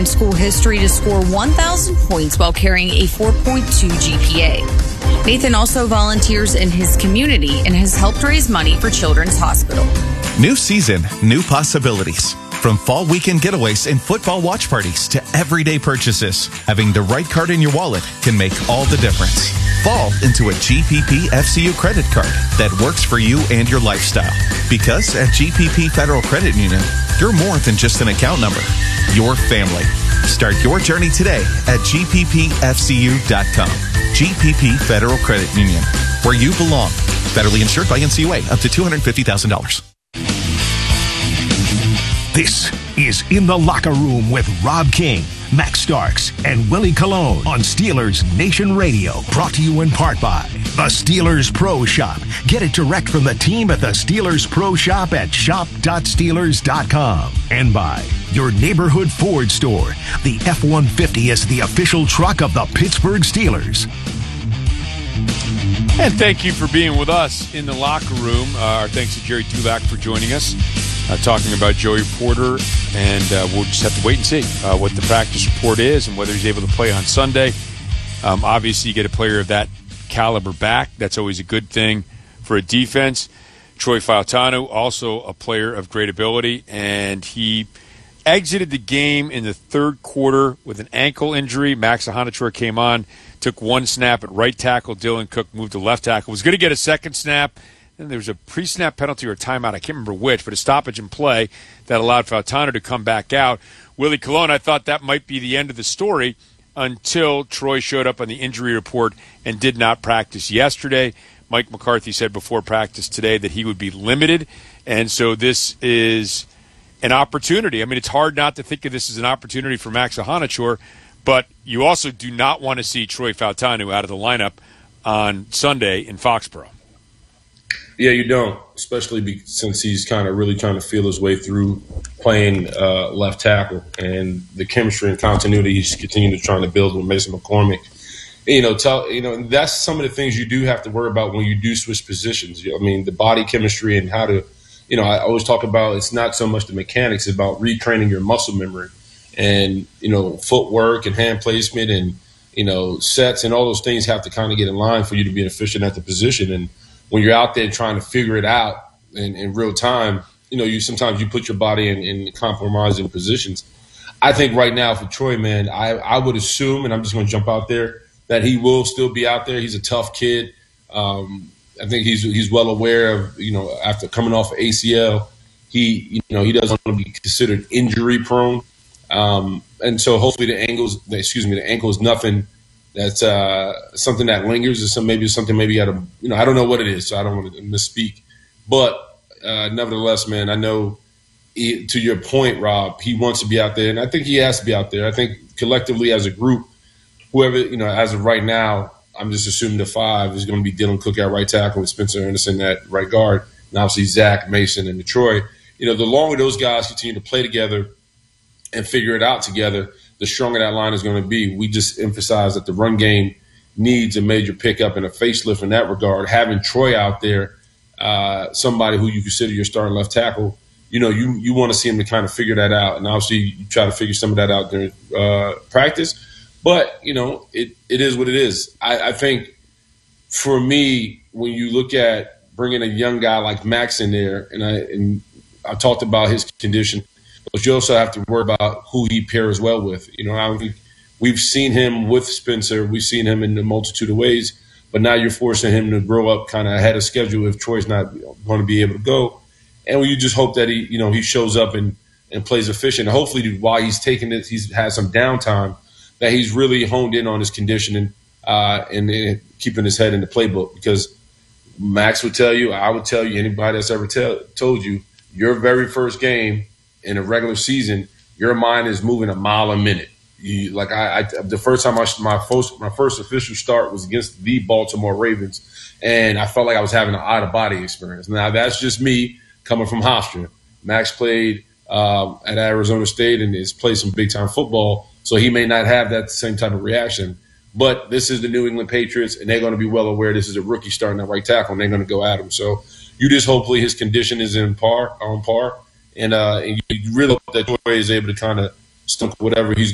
in school history to score 1,000 points while carrying a 4.2 GPA. Nathan also volunteers in his community and has helped raise money for Children's Hospital. New season, new possibilities. From fall weekend getaways and football watch parties to everyday purchases, having the right card in your wallet can make all the difference. Fall into a GPP FCU credit card that works for you and your lifestyle. Because at GPP Federal Credit Union, you're more than just an account number. Your family. Start your journey today at gppfcu.com. GPP Federal Credit Union, where you belong. Federally insured by NCUA, up to $250,000. This is In the Locker Room with Rob King, Max Starks, and Willie Colon on Steelers Nation Radio. Brought to you in part by the Steelers Pro Shop. Get it direct from the team at the Steelers Pro Shop at shop.steelers.com. And by your neighborhood Ford store. The F-150 is the official truck of the Pittsburgh Steelers. And thank you for being with us in the locker room. Our thanks to Jerry Dulac for joining us, talking about Joey Porter. And we'll just have to wait and see what the practice report is and whether he's able to play on Sunday. Obviously, you get a player of that caliber back. That's always a good thing for a defense. Troy Fautanu, also a player of great ability, and he exited the game in the third quarter with an ankle injury. Max Ahanachour came on, took one snap at right tackle. Dylan Cook moved to left tackle. Was going to get a second snap. Then there was a pre-snap penalty or a timeout. I can't remember which, but a stoppage in play that allowed Fautanu to come back out. Willie Colon, I thought that might be the end of the story until Troy showed up on the injury report and did not practice yesterday. Mike McCarthy said before practice today that he would be limited, and so this is an opportunity. I mean, it's hard not to think of this as an opportunity for Max Ahanachour, but you also do not want to see Troy Fautanu out of the lineup on Sunday in Foxborough. Yeah, you don't, especially since he's kind of really trying to feel his way through playing left tackle, and the chemistry and continuity he's continuing to try to build with Mason McCormick. That's some of the things you do have to worry about when you do switch positions. I mean, the body chemistry and how to, I always talk about it's not so much the mechanics, it's about retraining your muscle memory and, footwork and hand placement and, sets and all those things have to kind of get in line for you to be efficient at the position. And when you're out there trying to figure it out in real time, you sometimes you put your body in compromising positions. I think right now for Troy, man, I would assume, and I'm just going to jump out there, that he will still be out there. He's a tough kid. I think he's well aware of, after coming off of ACL, he doesn't want to be considered injury prone. And so hopefully the ankle is nothing that's something that lingers, or something maybe out of, I don't know what it is, so I don't want to misspeak. But nevertheless, man, I know to your point, Rob, he wants to be out there, and I think he has to be out there. I think collectively as a group, whoever, as of right now, I'm just assuming the five is going to be Dylan Cook at right tackle with Spencer Anderson at right guard, and obviously Zach, Mason, and Troy. The longer those guys continue to play together and figure it out together, the stronger that line is going to be. We just emphasize that the run game needs a major pickup and a facelift in that regard. Having Troy out there, somebody who you consider your starting left tackle, you want to see him to kind of figure that out. And obviously you try to figure some of that out during practice. But, it is what it is. I think for me, when you look at bringing a young guy like Max in there, and I talked about his condition, but you also have to worry about who he pairs well with. We've seen him with Spencer. We've seen him in a multitude of ways, but now you're forcing him to grow up kind of ahead of schedule if Troy's not going to be able to go. And you just hope that he shows up and plays efficient. And hopefully while he's taking it, he's had some downtime, that he's really honed in on his conditioning and keeping his head in the playbook. Because Max would tell you, I would tell you, anybody that's ever told you, your very first game in a regular season, your mind is moving a mile a minute. The first time my first official start was against the Baltimore Ravens, and I felt like I was having an out-of-body experience. Now, that's just me coming from Hofstra. Max played at Arizona State and has played some big-time football, so he may not have that same type of reaction. But this is the New England Patriots, and they're going to be well aware this is a rookie starting at right tackle, and they're going to go at him. So you just hopefully his condition is on par, and you really hope that Troy is able to kind of stump whatever he's